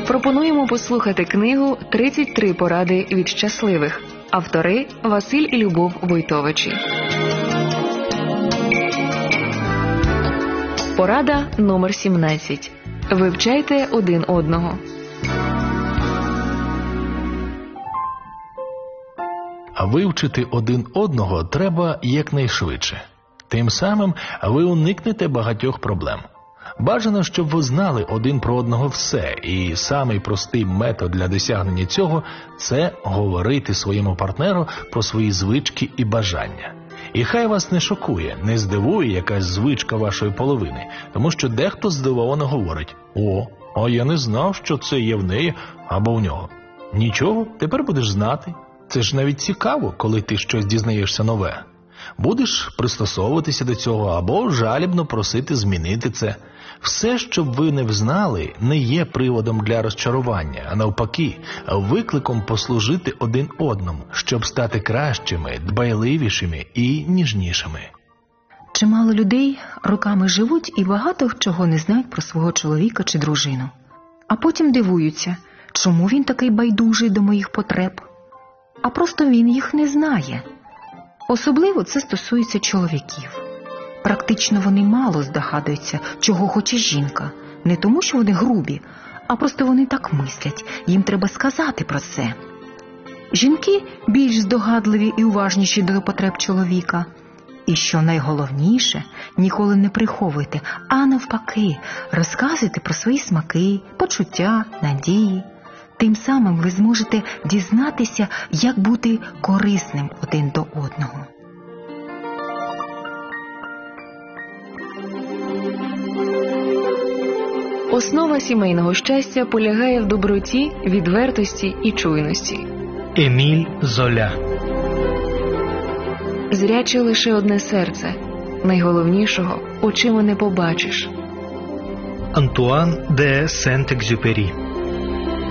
Пропонуємо послухати книгу «33 поради від щасливих». Автори – Василь і Любов Войтовичі. Порада номер 17. Вивчайте один одного. А вивчити один одного треба якнайшвидше. Тим самим ви уникнете багатьох проблем. Бажано, щоб ви знали один про одного все, і самий простий метод для досягнення цього – це говорити своєму партнеру про свої звички і бажання. І хай вас не шокує, не здивує якась звичка вашої половини, тому що дехто здивовано говорить: «А я не знав, що це є в неї або в нього». Нічого, тепер будеш знати. Це ж навіть цікаво, коли ти щось дізнаєшся нове. Будеш пристосовуватися до цього або жалібно просити змінити це. Все, що б ви не взнали, не є приводом для розчарування, а навпаки, викликом послужити один одному, щоб стати кращими, дбайливішими і ніжнішими. Чимало людей роками живуть і багато чого не знають про свого чоловіка чи дружину. А потім дивуються, чому він такий байдужий до моїх потреб. А просто він їх не знає. Особливо це стосується чоловіків. Практично вони мало здогадуються, чого хоче жінка. Не тому, що вони грубі, а просто вони так мислять, їм треба сказати про це. Жінки більш здогадливі і уважніші до потреб чоловіка. І що найголовніше, ніколи не приховуйте, а навпаки, розказуйте про свої смаки, почуття, надії. Тим самим ви зможете дізнатися, як бути корисним один до одного. Основа сімейного щастя полягає в доброті, відвертості і чуйності. Еміль Золя. Зряче лише одне серце. Найголовнішого очима не побачиш. Антуан де Сент-Екзюпері.